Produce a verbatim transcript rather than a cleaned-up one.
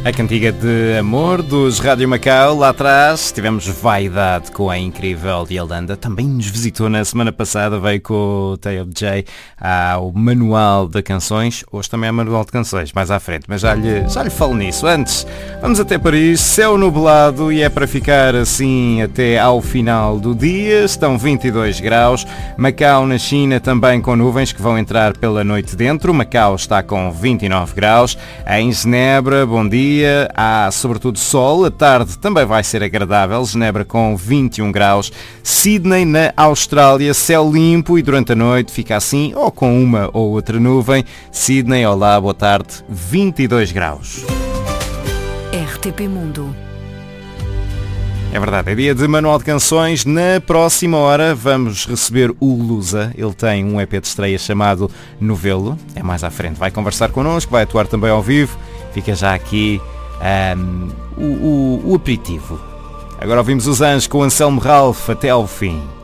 A cantiga de amor dos Rádio Macau. Lá atrás tivemos Vaidade com a incrível Yolanda. Também nos visitou na semana passada, veio com o T F J ao Manual de Canções. Hoje também é Manual de Canções, mais à frente, mas já lhe, já lhe falo nisso. Antes, vamos até Paris, céu nublado e é para ficar assim até ao final do dia. Estão vinte e dois graus. Macau na China também com nuvens que vão entrar pela noite dentro. Macau está com vinte e nove graus. Em Genebra, bom dia. Há sobretudo sol, a tarde também vai ser agradável, Genebra com vinte e um graus, Sydney na Austrália, céu limpo e durante a noite fica assim ou com uma ou outra nuvem. Sydney, olá, boa tarde, vinte e dois graus. R T P Mundo. É verdade, é dia de Manual de Canções. Na próxima hora vamos receber o Lusa. Ele tem um E P de estreia chamado Novelo. É mais à frente, vai conversar connosco, vai atuar também ao vivo. Fica já aqui um, o, o, o aperitivo. Agora ouvimos os Anjos com o Anselmo Ralph até ao fim.